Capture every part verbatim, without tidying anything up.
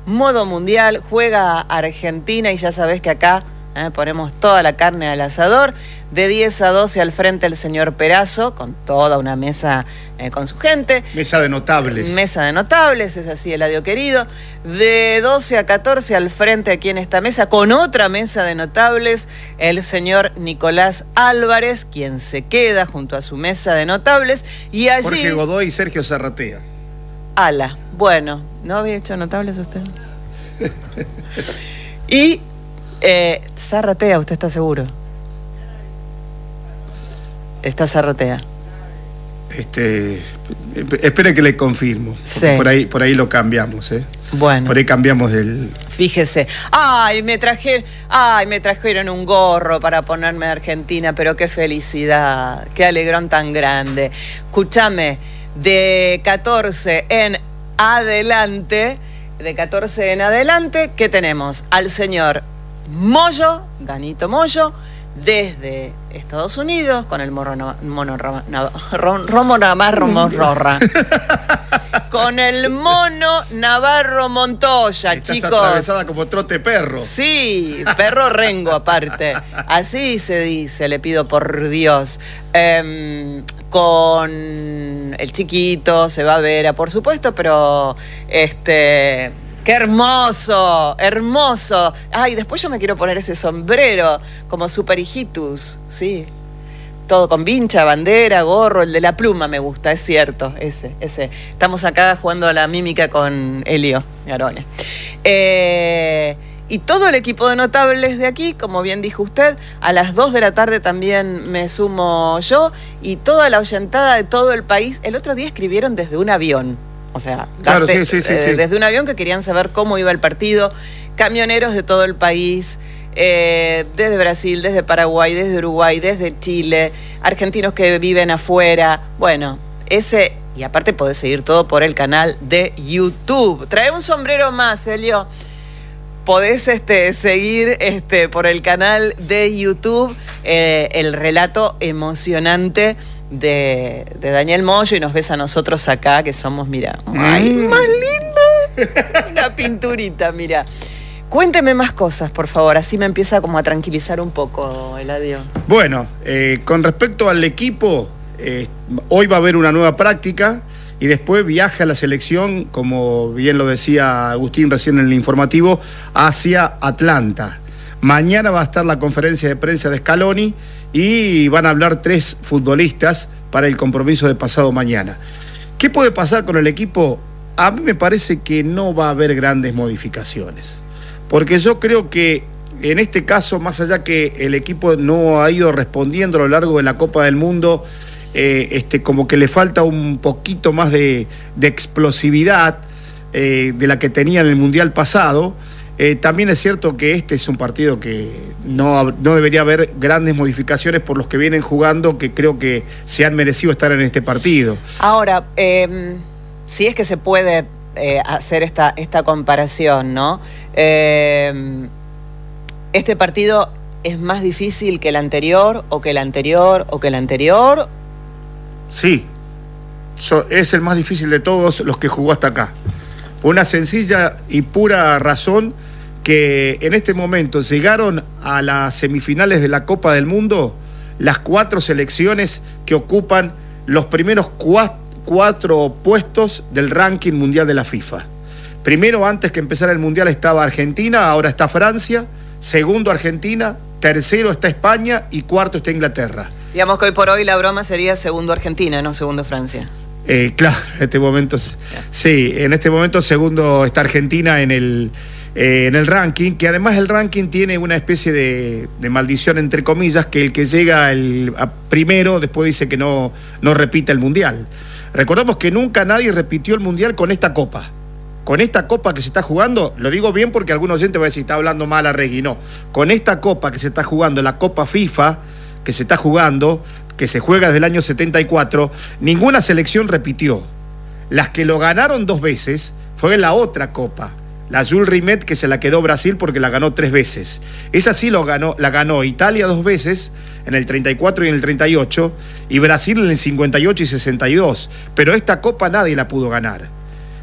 modo mundial, juega Argentina y ya sabés que acá eh, ponemos toda la carne al asador. De diez a doce al frente el señor Perazo, con toda una mesa eh, con su gente. Mesa de notables. Mesa de notables, es así, Eladio querido. De doce a catorce al frente aquí en esta mesa, con otra mesa de notables, el señor Nicolás Álvarez, quien se queda junto a su mesa de notables. Y allí... Jorge Godoy y Sergio Zarratea. Ala, bueno, ¿no había hecho notables usted? Y eh, Zarratea, ¿usted está seguro? Está Zarratea. Este, espere que le confirmo. Sí. Por ahí, por ahí lo cambiamos, ¿eh? Bueno. Por ahí cambiamos del... Fíjese. Ay, me traje, ay, me trajeron un gorro para ponerme de Argentina, pero qué felicidad, qué alegrón tan grande. Escúchame, de catorce en adelante, de catorce en adelante, ¿qué tenemos? Al señor Moyo, Danito Moyo, desde Estados Unidos, con el mono, mono, Romo Navarro Montorra. Con el mono Navarro Montoya, Estás chicos. atravesada como trote perro. Sí, perro rengo aparte. Así se dice, le pido por Dios. Eh, con el chiquito, se va a ver, por supuesto, pero este... ¡Qué hermoso! ¡Hermoso! Ay, después yo me quiero poner ese sombrero, como super hijitus, sí. Todo con vincha, bandera, gorro, el de la pluma me gusta, es cierto, ese, ese. Estamos acá jugando a la mímica con Elio Garone. Eh, y todo el equipo de notables de aquí, como bien dijo usted, a las dos de la tarde también me sumo yo, y toda la oyentada de todo el país. El otro día escribieron desde un avión. O sea, claro, darte, sí, sí, sí, eh, sí. desde un avión, que querían saber cómo iba el partido. Camioneros de todo el país, eh, desde Brasil, desde Paraguay, desde Uruguay, desde Chile, argentinos que viven afuera. Bueno, ese, y aparte podés seguir todo por el canal de YouTube. Trae un sombrero más, Elio. Podés este, seguir este, por el canal de YouTube eh, el relato emocionante De, de Daniel Moyo, y nos ves a nosotros acá, que somos, mira, ¡ay, mm. más lindo! Una pinturita, mira. Cuénteme más cosas, por favor, así me empieza como a tranquilizar un poco, Eladio. Bueno, eh, con respecto al equipo, eh, hoy va a haber una nueva práctica y después viaja la selección, como bien lo decía Agustín recién en el informativo, hacia Atlanta. Mañana va a estar la conferencia de prensa de Scaloni y van a hablar tres futbolistas para el compromiso de pasado mañana. ¿Qué puede pasar con el equipo? A mí me parece que no va a haber grandes modificaciones, porque yo creo que en este caso, más allá que el equipo no ha ido respondiendo a lo largo de la Copa del Mundo, eh, este, como que le falta un poquito más de, de explosividad eh, de la que tenía en el Mundial pasado. Eh, también es cierto que este es un partido que no, no debería haber grandes modificaciones por los que vienen jugando, que creo que se han merecido estar en este partido. Ahora, eh, si es que se puede eh, hacer esta, esta comparación, ¿no? Eh, ¿Este partido es más difícil que el anterior, o que el anterior, o que el anterior? Sí, so, es el más difícil de todos los que jugó hasta acá. Por una sencilla y pura razón, que en este momento llegaron a las semifinales de la Copa del Mundo las cuatro selecciones que ocupan los primeros cuatro, cuatro puestos del ranking mundial de la FIFA. Primero, antes que empezara el Mundial, estaba Argentina, ahora está Francia. Segundo, Argentina. Tercero está España y cuarto está Inglaterra. Digamos que hoy por hoy la broma sería segundo Argentina, no segundo Francia. Eh, claro, en este momento, sí, en este momento segundo está Argentina en el, eh, en el ranking, que además el ranking tiene una especie de, de maldición, entre comillas, que el que llega el, a primero después dice que no, no repite el Mundial. Recordamos que nunca nadie repitió el Mundial con esta copa. Con esta copa que se está jugando, lo digo bien porque algunos oyentes van a decir, está hablando mal a Regui, no. Con esta copa que se está jugando, la Copa FIFA, que se está jugando, que se juega desde el año setenta y cuatro, ninguna selección repitió. Las que lo ganaron dos veces fue la otra copa, la Jules Rimet, que se la quedó Brasil porque la ganó tres veces. Esa sí lo ganó, la ganó Italia dos veces, en el treinta y cuatro y en el treinta y ocho, y Brasil en el cincuenta y ocho y sesenta y dos. Pero esta copa nadie la pudo ganar.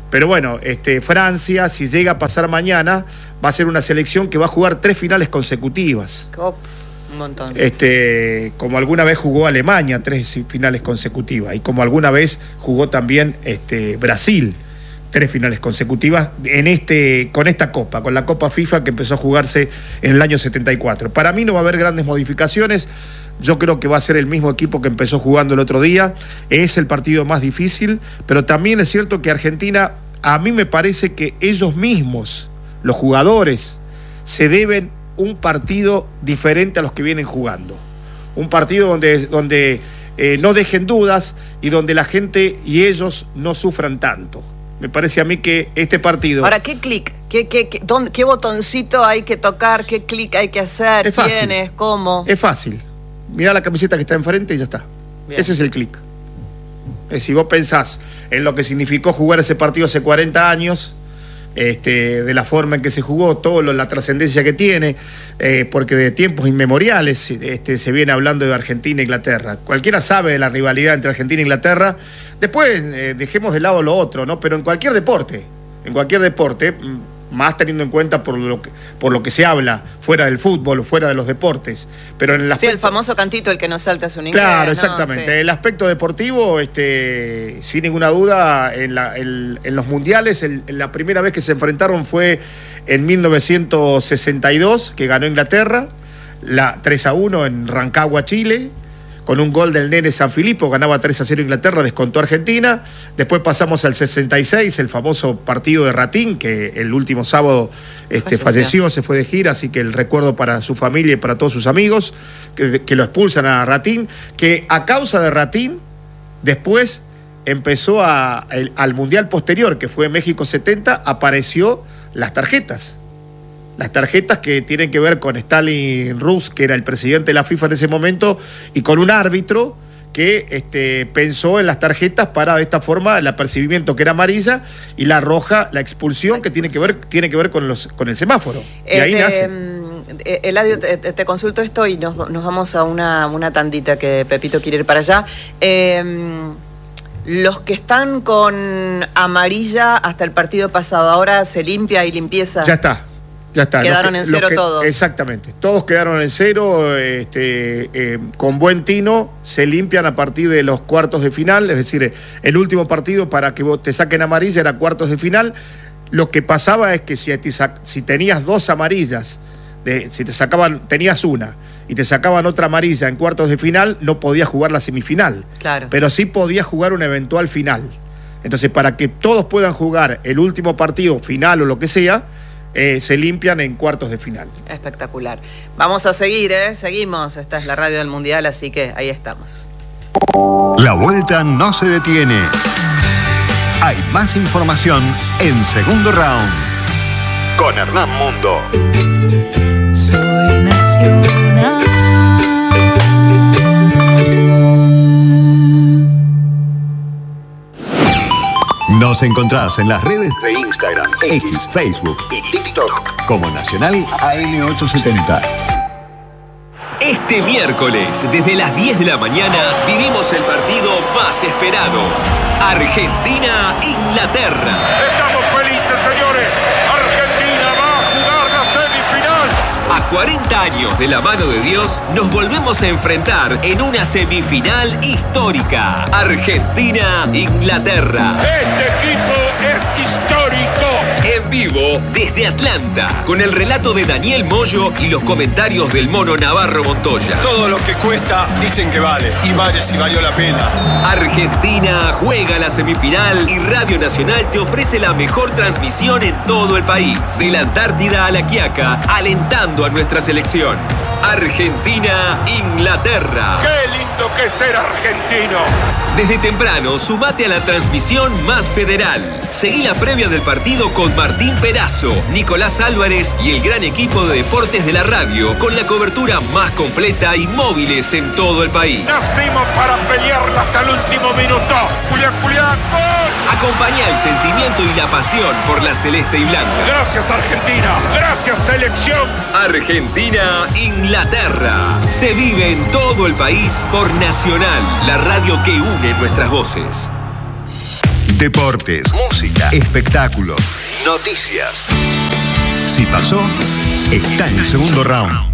Pero bueno, este, Francia, si llega a pasar mañana, va a ser una selección que va a jugar tres finales consecutivas. Oh, un montón. Este, como alguna vez jugó Alemania, tres finales consecutivas. Y como alguna vez jugó también este, Brasil, tres finales consecutivas en este, con esta Copa, con la Copa FIFA que empezó a jugarse en el año setenta y cuatro. Para mí no va a haber grandes modificaciones. Yo creo que va a ser el mismo equipo que empezó jugando el otro día. Es el partido más difícil, pero también es cierto que Argentina, a mí me parece que ellos mismos, los jugadores, se deben un partido diferente a los que vienen jugando. Un partido donde, donde eh, no dejen dudas y donde la gente y ellos no sufran tanto. Me parece a mí que este partido... Ahora, ¿qué clic? ¿Qué, qué, qué, dónde, ¿Qué botoncito hay que tocar? ¿Qué clic hay que hacer? Es fácil. ¿Quién es? ¿Cómo? Es fácil. Mirá la camiseta que está enfrente y ya está. Bien. Ese es el clic. Eh, si vos pensás en lo que significó jugar ese partido hace cuarenta años, este, de la forma en que se jugó, todo lo, la trascendencia que tiene, eh, porque de tiempos inmemoriales este, se viene hablando de Argentina e Inglaterra. Cualquiera sabe de la rivalidad entre Argentina e Inglaterra. Después eh, dejemos de lado lo otro, ¿no? Pero en cualquier deporte, en cualquier deporte, más teniendo en cuenta por lo que, por lo que se habla fuera del fútbol o fuera de los deportes. Pero en el aspecto, sí, el famoso cantito, el que no salta es un inglés. Claro, ¿no? exactamente. Sí. El aspecto deportivo, este, sin ninguna duda, en, la, en, en los mundiales, el, en la primera vez que se enfrentaron fue en mil novecientos sesenta y dos, que ganó Inglaterra, la tres a uno en Rancagua, Chile. Con un gol del Nene Sanfilippo, ganaba tres a cero Inglaterra, descontó Argentina. Después pasamos al sesenta y seis, el famoso partido de Ratín, que el último sábado este, falleció, se fue de gira, así que el recuerdo para su familia y para todos sus amigos, que, que lo expulsan a Ratín, que a causa de Ratín, después empezó a, el, al Mundial posterior, que fue en México setenta, apareció las tarjetas. Las tarjetas que tienen que ver con Stalin Rus, que era el presidente de la FIFA en ese momento, y con un árbitro que este, pensó en las tarjetas para de esta forma el apercibimiento que era amarilla y la roja, la expulsión, que tiene que ver, tiene que ver con, los, con el semáforo. Y eh, ahí eh, nace. Eh, Eladio, te, te consulto esto y nos, nos vamos a una, una tandita que Pepito quiere ir para allá. Eh, Los que están con amarilla hasta el partido pasado, ¿ahora se limpia y limpieza? Ya está. Ya está. Quedaron que, en cero que, todos. Exactamente. Todos quedaron en cero. Este, eh, con buen tino se limpian a partir de los cuartos de final. Es decir, el último partido para que vos te saquen amarilla era cuartos de final. Lo que pasaba es que si, te, si tenías dos amarillas, de, si te sacaban, tenías una y te sacaban otra amarilla en cuartos de final, no podías jugar la semifinal. Claro. Pero sí podías jugar una eventual final. Entonces, para que todos puedan jugar el último partido, final o lo que sea, Eh, se limpian en cuartos de final. Espectacular. Vamos a seguir, ¿eh? Seguimos. Esta es la radio del Mundial, así que ahí estamos. La vuelta no se detiene. Hay más información en Segundo Round con Hernán Mundo. Soy nacional. Nos encontrás en las redes de Instagram, X, Facebook y TikTok como Nacional A M ochocientos setenta. Este miércoles, desde las diez de la mañana, vivimos el partido más esperado. Argentina-Inglaterra. Estamos felices, señores. Argentina va a jugar la semifinal. A cuarenta años de la mano de Dios, nos volvemos a enfrentar en una semifinal histórica. Argentina-Inglaterra. Este equipo es histórico. En vivo desde Atlanta, con el relato de Daniel Moyo y los comentarios del Mono Navarro Montoya. Todo lo que cuesta dicen que vale, y vale si valió la pena. Argentina juega la semifinal y Radio Nacional te ofrece la mejor transmisión en todo el país. De la Antártida a La Quiaca, alentando a nuestra selección. Argentina-Inglaterra. ¡Qué lindo que es ser argentino! Desde temprano, sumate a la transmisión más federal. Seguí la previa del partido con Martín Perazo, Nicolás Álvarez y el gran equipo de deportes de la radio, con la cobertura más completa y móviles en todo el país. Nacimos para pelearla hasta el último minuto. Julián, Julián, ¡gol! Acompañá el sentimiento y la pasión por la celeste y blanca. Gracias, Argentina. Gracias, selección. Argentina-Inglaterra. Se vive en todo el país por Nacional, la radio que une nuestras voces. Deportes, música, espectáculos, noticias. Si pasó, está en el segundo round.